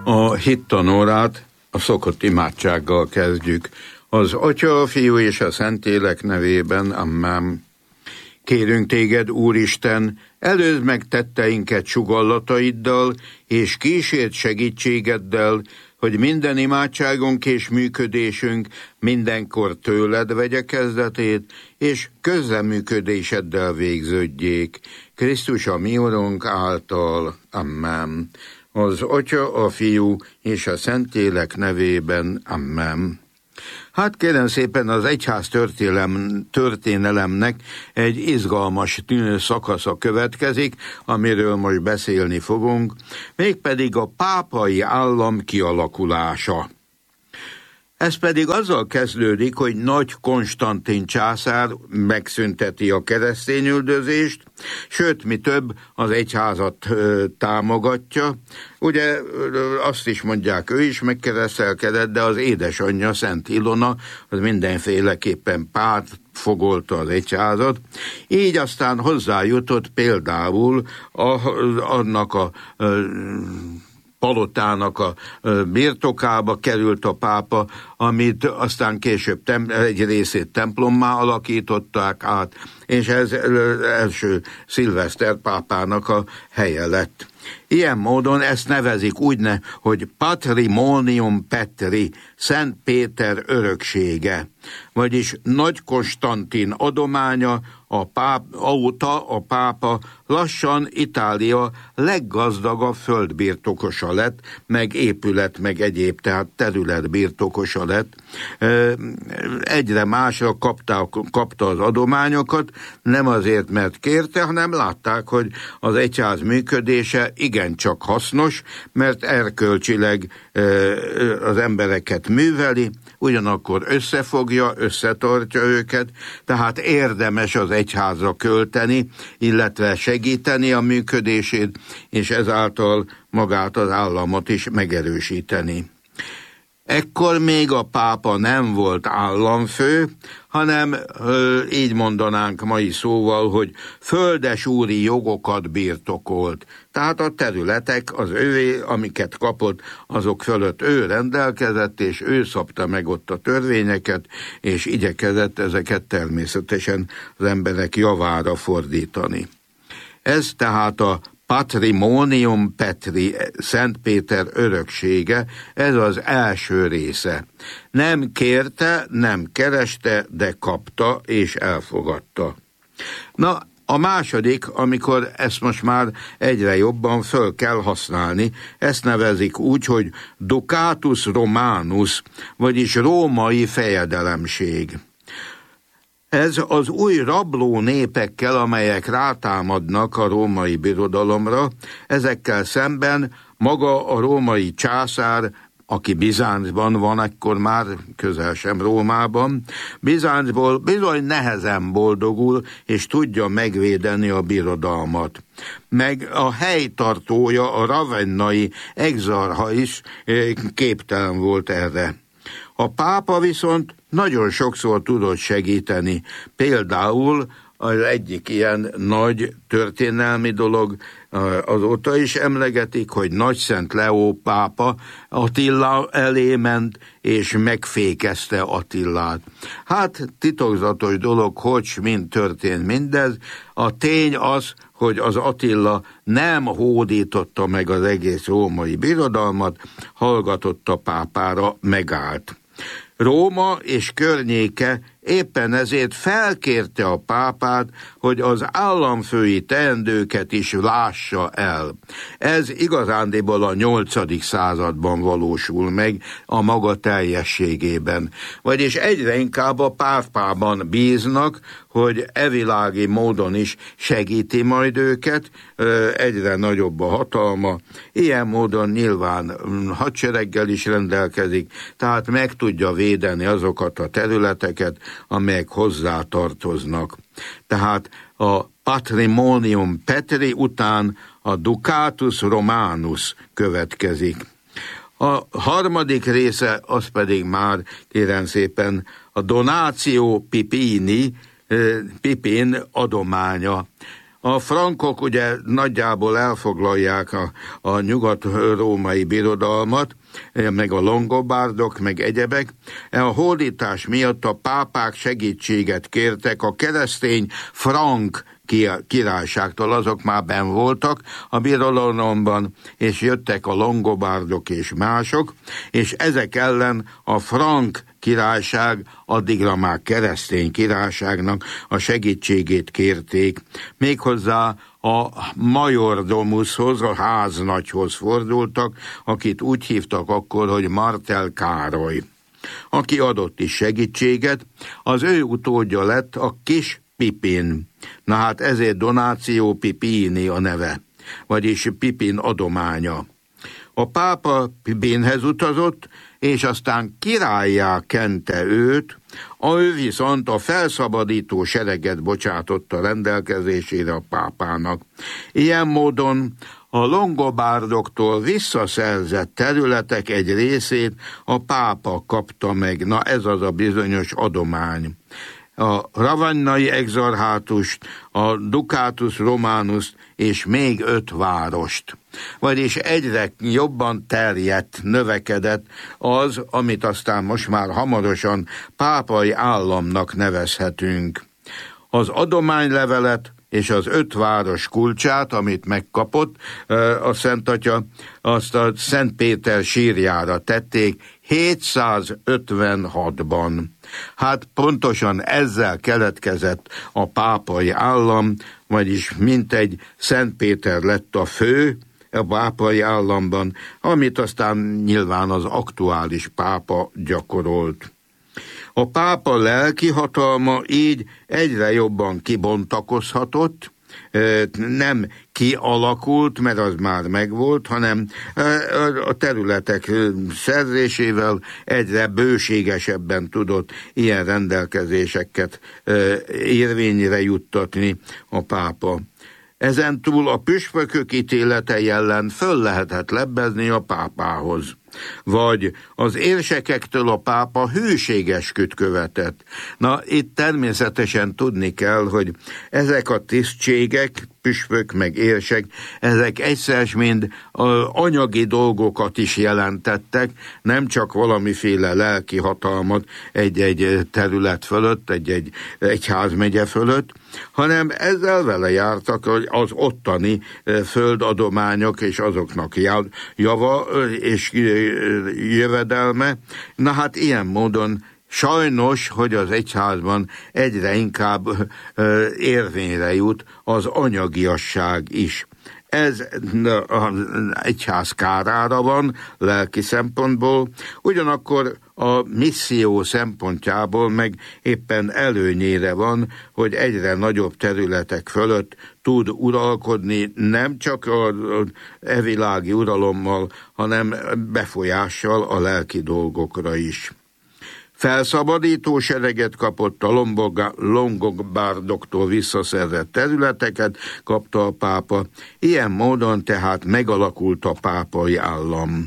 A hittanórát a szokott imádsággal kezdjük. Az Atya, a Fiú és a Szentlélek nevében, amen. Kérünk téged, Úristen, előzd meg tetteinket sugallataiddal, és kísérd segítségeddel, hogy minden imádságunk és működésünk mindenkor tőled vegye kezdetét, és közreműködéseddel végződjék. Krisztus a mi Urunk által. Amen. Az Atya, a Fiú és a Szentlélek nevében. Amen. Hát kérem szépen, az egyház történelemnek egy izgalmas szakasza következik, amiről most beszélni fogunk, mégpedig a pápai állam kialakulása. Ez pedig azzal kezdődik, hogy Nagy Konstantin császár megszünteti a keresztényüldözést, sőt, mi több, az egyházat támogatja. Ugye azt is mondják, ő is megkeresztelkedett, de az édesanyja, Szent Ilona, az mindenféleképpen pártfogolta az egyházat. Így aztán hozzájutott például annak a palotának a birtokába került a pápa, amit aztán később egy részét templommá alakították át, és ez első Szilveszter pápának a helye lett. Ilyen módon ezt nevezik úgy, hogy Patrimonium Petri, Szent Péter öröksége, vagyis Nagy Konstantin adománya óta a pápa lassan Itália leggazdagabb földbirtokosa lett, meg épület, meg egyéb, tehát terület birtokosa lett. Egyre másra kapta az adományokat, nem azért, mert kérte, hanem látták, hogy az egyház működése igencsak hasznos, mert erkölcsileg az embereket műveli, ugyanakkor összefogja, összetartja őket, tehát érdemes az egyházra költeni, illetve segíteni a működését, és ezáltal magát az államot is megerősíteni. Ekkor még a pápa nem volt államfő, hanem így mondanánk mai szóval, hogy földesúri jogokat birtokolt. Tehát a területek az ővé, amiket kapott, azok fölött ő rendelkezett, és ő szabta meg ott a törvényeket, és igyekezett ezeket természetesen az emberek javára fordítani. Ez tehát a Patrimonium Petri, Szent Péter öröksége, ez az első része. Nem kérte, nem kereste, de kapta és elfogadta. Na, a második, amikor ezt most már egyre jobban föl kell használni, ezt nevezik úgy, hogy Ducatus Romanus, vagyis római fejedelemség. Ez az új rabló népekkel, amelyek rátámadnak a római birodalomra, ezekkel szemben maga a római császár, aki Bizáncban van, ekkor már közel sem Rómában, Bizáncból bizony nehezen boldogul, és tudja megvédeni a birodalmat. Meg a helytartója, a ravennai exarcha is képtelen volt erre. A pápa viszont nagyon sokszor tudott segíteni. Például az egyik ilyen nagy történelmi dolog, azóta is emlegetik, hogy Nagyszent Leó pápa Attila elé ment, és megfékezte Attilát. Hát titokzatos dolog, hogy mind történt mindez. A tény az, hogy az Attila nem hódította meg az egész római birodalmat, hallgatott a pápára, megállt. Róma és környéke éppen ezért felkérte a pápát, hogy az államfői teendőket is lássa el. Ez igazándiból a 8. században valósul meg a maga teljességében. Vagyis egyre inkább a pápában bíznak, hogy evilági módon is segíti majd őket, egyre nagyobb a hatalma, ilyen módon nyilván hadsereggel is rendelkezik, tehát meg tudja védeni azokat a területeket, amelyek hozzá tartoznak. Tehát a Patrimonium Petri után a Ducatus Romanus következik. A harmadik része az pedig már, kérem szépen, a Donatio Pipini, Pipin adománya. A frankok ugye nagyjából elfoglalják a nyugat-római birodalmat, meg a longobárdok, meg egyebek. A hódítás miatt a pápák segítséget kértek a keresztény frank királyságtól, azok már benn voltak a birodalomban, és jöttek a longobárdok és mások, és ezek ellen a frank királyság, addigra már keresztény királyságnak a segítségét kérték, méghozzá a majordomushoz, a háznagyhoz fordultak, akit úgy hívtak akkor, hogy Martel Károly, aki adott is segítséget. Az ő utódja lett a kis Pipin. Na hát ezért Donáció Pipini a neve, vagyis Pipin adománya. A pápa Pipinhez utazott, és aztán királlyá kente őt, ő viszont a felszabadító sereget bocsátotta rendelkezésére a pápának. Ilyen módon a longobárdoktól visszaszerzett területek egy részét a pápa kapta meg. Na ez az a bizonyos adomány. A ravannai exarchátust, a Ducatus Romanust és még 5 várost. Vagyis egyre jobban terjedt, növekedett az, amit aztán most már hamarosan pápai államnak nevezhetünk. Az adománylevelet és az 5 város kulcsát, amit megkapott a Szent Atya, azt a Szent Péter sírjára tették 756-ban. Hát pontosan ezzel keletkezett a pápai állam, vagyis mintegy Szent Péter lett a fő a pápai államban, amit aztán nyilván az aktuális pápa gyakorolt. A pápa lelki hatalma így egyre jobban kibontakozhatott, nem kialakult, mert az már megvolt, hanem a területek szerzésével egyre bőségesebben tudott ilyen rendelkezéseket érvényre juttatni a pápa. Ezentúl a püspökök ítéletei ellen föl lehetett lebbezni a pápához. Vagy az érsekektől a pápa hűségesküt követett. Na, itt természetesen tudni kell, hogy ezek a tisztségek, püspök meg érsek, ezek egyszer mind anyagi dolgokat is jelentettek, nem csak valamiféle lelki hatalmat egy-egy terület fölött, egy egyházmegye fölött, hanem ezzel vele jártak az ottani földadományok és azoknak java és jövedelme. Na hát ilyen módon sajnos, hogy az egyházban egyre inkább érvényre jut az anyagiasság is. Ez az egyház kárára van lelki szempontból, ugyanakkor a misszió szempontjából meg éppen előnyére van, hogy egyre nagyobb területek fölött tud uralkodni, nem csak az evilági uralommal, hanem befolyással a lelki dolgokra is. Felszabadító sereget kapott, a longobárdoktól visszaszerzett területeket kapta a pápa, ilyen módon tehát megalakult a pápai állam.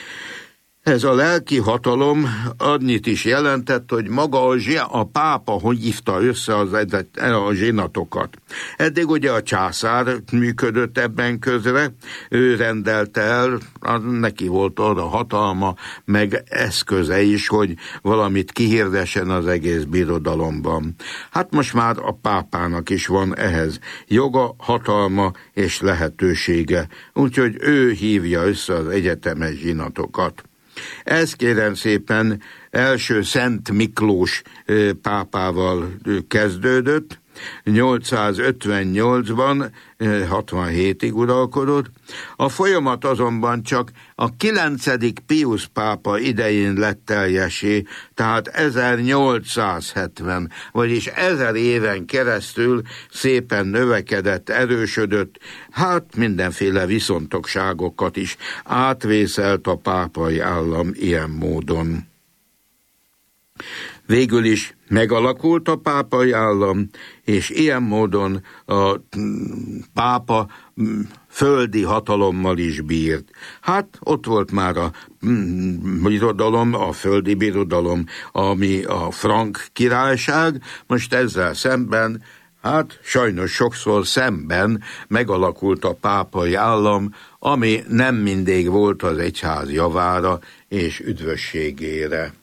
Ez a lelki hatalom annyit is jelentett, hogy maga a pápa hogy hívta össze a zsinatokat. Eddig ugye a császár működött ebben közre, ő rendelte el, neki volt arra hatalma, meg eszköze is, hogy valamit kihirdessen az egész birodalomban. Hát most már a pápának is van ehhez joga, hatalma és lehetősége, úgyhogy ő hívja össze az egyetemes zsinatokat. Ez kérem szépen első Szent Miklós pápával kezdődött, 858-ban 67-ig uralkodott. A folyamat azonban csak a 9. Piusz pápa idején lett teljesé, tehát 1870, vagyis 1000 éven keresztül szépen növekedett, erősödött, hát mindenféle viszontagságokat is átvészelt a pápai állam ilyen módon. Végül is megalakult a pápai állam, és ilyen módon a pápa földi hatalommal is bírt. Hát ott volt már a birodalom, a földi birodalom, ami a frank királyság, most ezzel szemben Hát sajnos sokszor szemben megalakult a pápai állam, ami nem mindig volt az egyház javára és üdvösségére.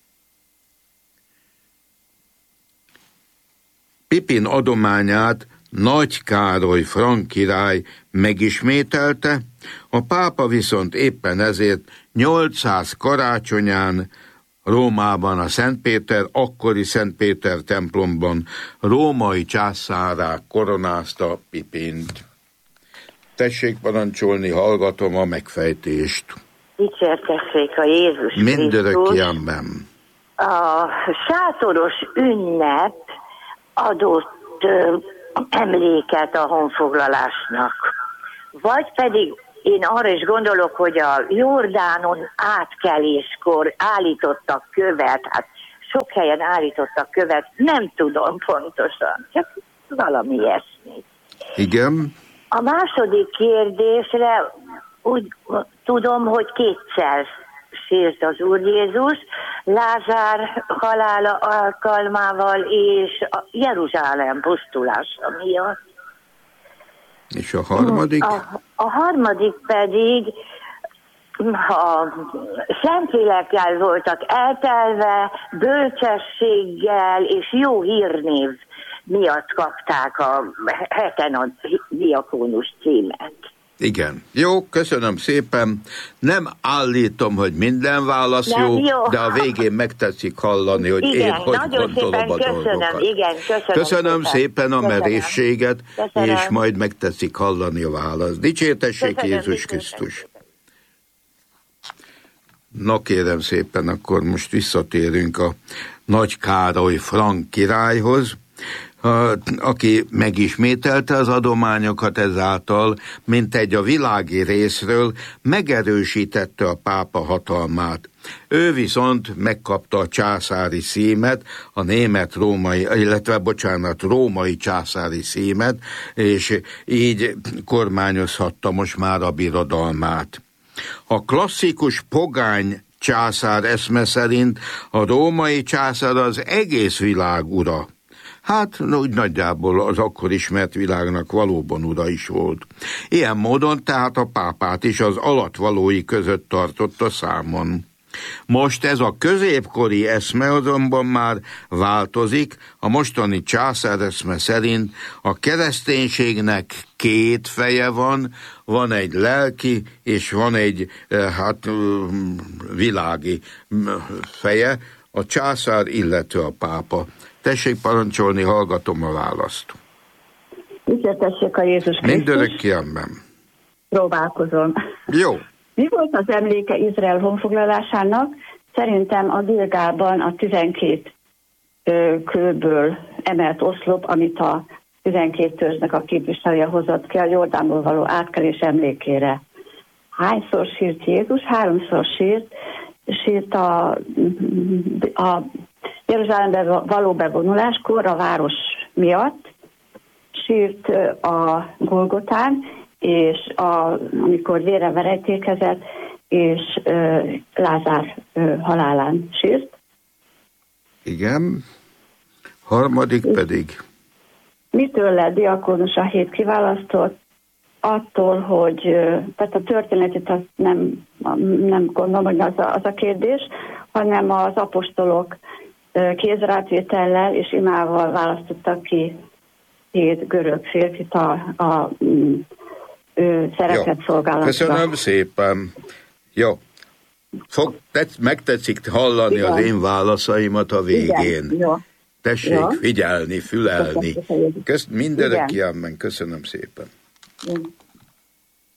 Pipin adományát Nagy Károly frank király megismételte, a pápa viszont éppen ezért 800 karácsonyán Rómában a akkori Szent Péter templomban római császárrá koronázta Pipint. Tessék parancsolni, hallgatom a megfejtést. Dicsértessék a Jézus Mindörökképpen. A sátoros ünnep adott emléket a honfoglalásnak. Vagy pedig én arra is gondolok, hogy a Jordánon átkeléskor állítottak követ, hát sok helyen állítottak követ, nem tudom pontosan, csak valami ilyesmi. Igen. A második kérdésre úgy tudom, hogy kétszer sírt az Úr Jézus, Lázár halála alkalmával és a Jeruzsálem pusztulása miatt. És a harmadik? A harmadik pedig, ha Szentlélekkel voltak eltelve, bölcsességgel és jó hírnév miatt kapták a heten a diakónus címet. Igen. Jó, köszönöm szépen. Nem állítom, hogy minden válasz jó, de a végén megtetszik hallani, hogy igen, én hogy gondolom a dolgokat. Igen, köszönöm szépen a merészséget, és majd megtetszik hallani a választ. Dicsértessék Jézus Krisztus! Na kérem szépen, akkor most visszatérünk a Nagy Károly frank királyhoz, aki megismételte az adományokat ezáltal, mintegy a világi részről megerősítette a pápa hatalmát. Ő viszont megkapta a császári szímet, a római császári szímet, és így kormányozhatta most már a birodalmát. A klasszikus pogány császár eszme szerint a római császár az egész világ ura. Hát úgy nagyjából az akkor ismert világnak valóban ura is volt. Ilyen módon tehát a pápát is az alattvalói között tartotta számon. Most ez a középkori eszme azonban már változik, a mostani császár eszme szerint a kereszténységnek két feje van egy lelki és van egy világi feje, a császár, illetve a pápa. Tessék parancsolni, hallgatom a választ. Dicsértessék a Jézus Krisztus. Mindörökképpen. Próbálkozom. Jó. Mi volt az emléke Izrael honfoglalásának? Szerintem a Gilgálban a 12 kőből emelt oszlop, amit a 12 törzsnek a képviselője hozott ki a Jordánból való átkelés emlékére. Hányszor sírt Jézus? 3-szor sírt a Jeruzsálembe való bevonuláskor a város miatt, sírt a Golgotán, és amikor vére verejtékezett, és Lázár halálán sírt. Igen. Harmadik pedig. Mitől lett diakónus a 7 kiválasztott? Attól, hogy tehát a történetét azt nem gondolom, hogy az a kérdés, hanem az apostolok kézrátvétellel és imával választottak ki 7 görög férfit a szerepet szolgálatba. Köszönöm szépen. Jó. Megtetszik hallani igen. Az én válaszaimat a végén. Igen. Jó. Tessék jó. figyelni, fülelni. Mindörökképpen. Köszönöm szépen. Igen.